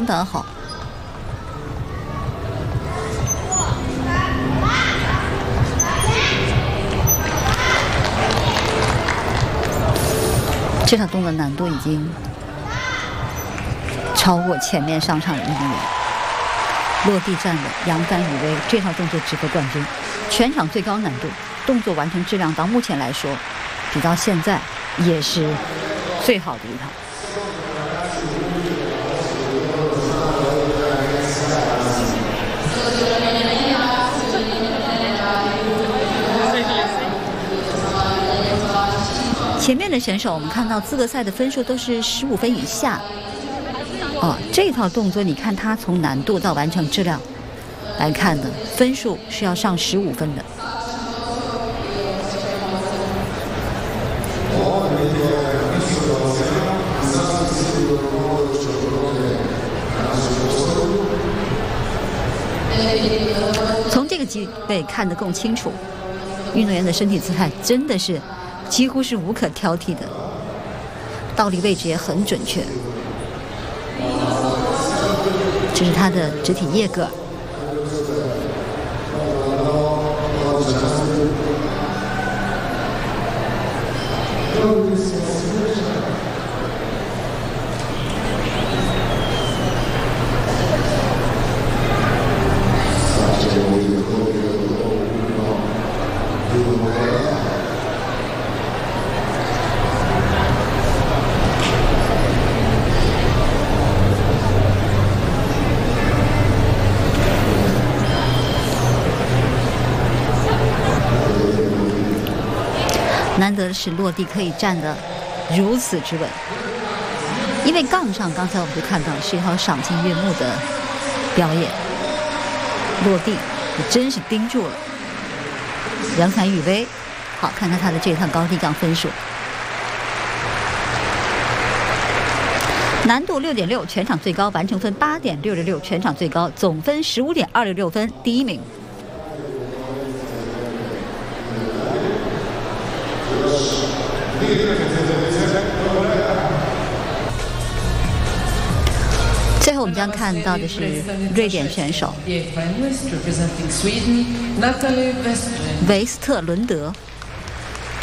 当好。这套动作难度已经超过前面上场的运动员。落地站的扬帆雨威，这套动作值得冠军，全场最高难度，动作完成质量到目前来说，比到现在也是最好的一套。前面的选手，我们看到资格赛的分数都是15分以下。这套动作，你看它从难度到完成质量来看的分数是要上15分的。从这个机位看得更清楚，运动员的身体姿态真的是几乎是无可挑剔的，倒立位置也很准确。这是他的肢体叶个。难得的是落地可以站得如此之稳，因为杠上刚才我们就看到是一套赏心悦目的表演，落地也真是盯住了。扬帆雨威，好，看看他的这趟高低杠分数，难度6.6，全场最高，完成分8.666，全场最高，总分15.266分，第一名。最后我们将看到的是瑞典选手维斯特伦德。